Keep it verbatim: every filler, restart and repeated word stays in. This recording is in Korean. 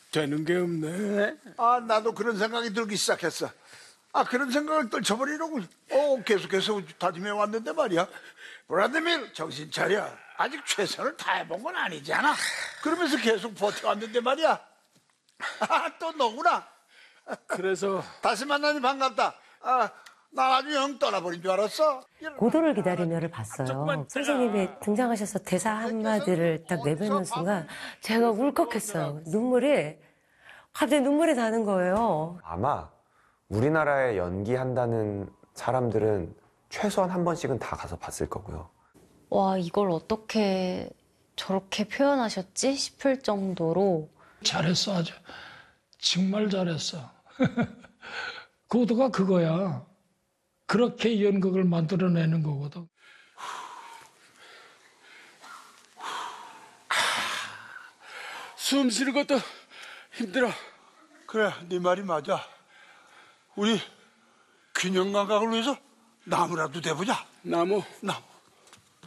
되는 게 없네. 아, 나도 그런 생각이 들기 시작했어. 아, 그런 생각을 떨쳐버리려고 어, 계속해서 다짐해 왔는데 말이야. 브라드밀, 정신 차려. 아직 최선을 다해본 건 아니잖아. 그러면서 계속 버텨왔는데 말이야. 아, 또 너구나. 그래서 다시 만나니 반갑다. 아, 나 아주 영 떠나버린 줄 알았어. 고도를 기다리며를 봤어요. 선생님이 등장하셔서 대사 한마디를 딱 내뱉는 순간 제가 울컥했어요. 눈물이 갑자기 눈물이 나는 거예요. 아마 우리나라에 연기한다는 사람들은 최소한 한 번씩은 다 가서 봤을 거고요. 와, 이걸 어떻게 저렇게 표현하셨지 싶을 정도로. 잘했어, 아주. 정말 잘했어. 고도가 그거야. 그렇게 연극을 만들어내는 거거든. 숨 쉬는 것도 힘들어. 그래, 네 말이 맞아. 우리 균형 감각을 위해서 나무라도 대보자. 나무. 나무.